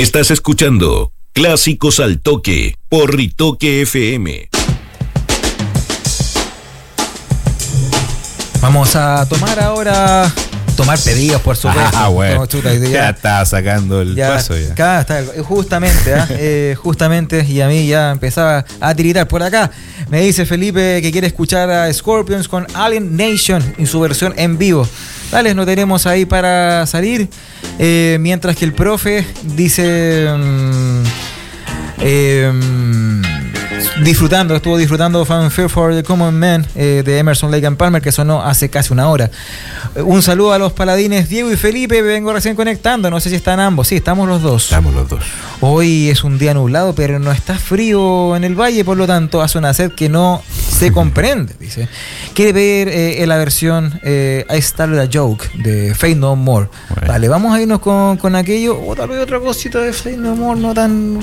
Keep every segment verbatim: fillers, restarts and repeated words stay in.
Estás escuchando Clásicos al Toque por Ritoque F M. Vamos a tomar ahora... Tomar pedidos, por supuesto. Ah, bueno. No, chuta, ya, ya estaba sacando el ya, paso ya. Acá está, justamente, ¿eh? eh, justamente, y a mí ya empezaba a tiritar por acá. Me dice Felipe que quiere escuchar a Scorpions con Alien Nation en su versión en vivo. Dale, no tenemos ahí para salir. Eh, mientras que el profe dice... Um, eh, disfrutando, estuvo disfrutando Fanfare for the Common Man eh, de Emerson, Lake and Palmer, que sonó hace casi una hora. Un saludo a los paladines Diego y Felipe, vengo recién conectando, no sé si están ambos. Sí, estamos los dos. Estamos los dos. Hoy es un día nublado, pero no está frío en el valle, por lo tanto hace una sed que no se comprende, dice. Quiere ver eh, la versión eh, I Started a Joke de Faith No More. Bueno. Vale, vamos a irnos con, con aquello, o tal vez otra cosita de Faith No More, no tan...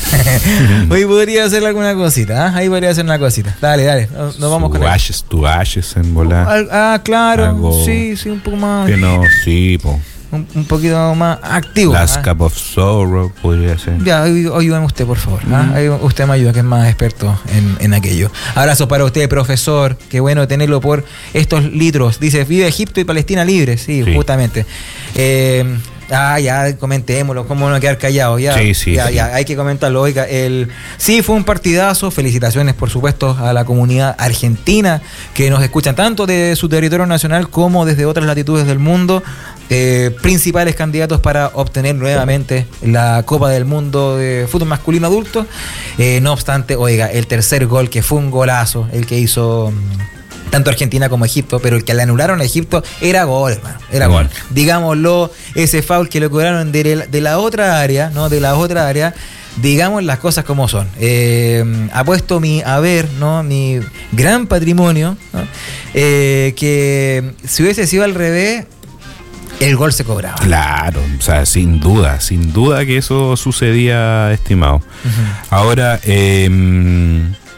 Hoy podría hacer alguna cosita, ¿eh? Ahí podría hacer una cosita. Dale, dale, nos, nos vamos con Ashes to Ashes en volar. Ah, claro, algo sí, sí, un poco más... Que no, sí, po. Un, un poquito más activo. Last ¿eh? Cup of Sorrow podría ser. Ya, ayúdame usted, por favor. ¿eh? Mm. Ahí usted me ayuda, que es más experto en, en aquello. Abrazo para usted, profesor. Qué bueno tenerlo por estos litros. Dice, vive Egipto y Palestina libres. Sí, sí. Justamente. Eh, ah, ya, comentémoslo. ¿Cómo no quedar callados? Ya, sí, sí, ya, sí. ya, hay que comentarlo. Oiga, el, sí, fue un partidazo. Felicitaciones, por supuesto, a la comunidad argentina que nos escuchan tanto de su territorio nacional como desde otras latitudes del mundo. Eh, principales candidatos para obtener nuevamente la Copa del Mundo de fútbol masculino adulto. Eh, no obstante, oiga, el tercer gol, que fue un golazo, el que hizo mmm, tanto Argentina como Egipto, pero el que le anularon a Egipto era gol, hermano, era gol. Digámoslo, ese foul que lo cobraron de, de la otra área, ¿no? De la otra área. Digamos las cosas como son. Eh, apuesto mi haber, ¿no? Mi gran patrimonio, ¿no? Eh, que si hubiese sido al revés, el gol se cobraba. Claro, o sea, sin duda, sin duda que eso sucedía, estimado. Uh-huh. Ahora, eh,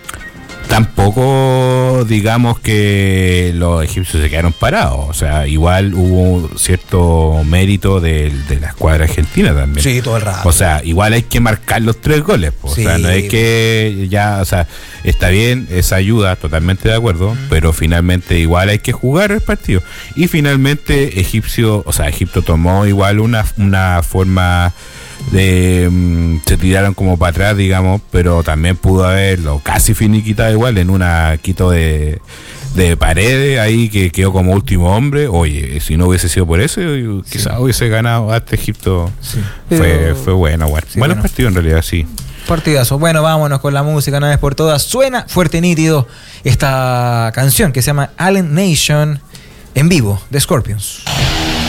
tampoco digamos que los egipcios se quedaron parados. O sea, igual hubo cierto mérito de, de la escuadra argentina también. Sí, todo el rato. O sea, igual hay que marcar los tres goles. O sí. sea, no es que ya, o sea, está bien, esa ayuda, totalmente de acuerdo, mm. pero finalmente igual hay que jugar el partido. Y finalmente Egipcio, o sea, Egipto tomó igual una, una forma de um, se tiraron como para atrás, digamos, pero también pudo haberlo casi finiquitado igual en una quito de de Paredes ahí que quedó como último hombre. Oye, si no hubiese sido por eso, quizás sí. hubiese ganado hasta Egipto. Sí. Fue, fue bueno, bueno. Sí, Buenos bueno. partidos en realidad, sí. Partidazo. Bueno, vámonos con la música una vez por todas. Suena fuerte y nítido esta canción que se llama Alien Nation en vivo de Scorpions.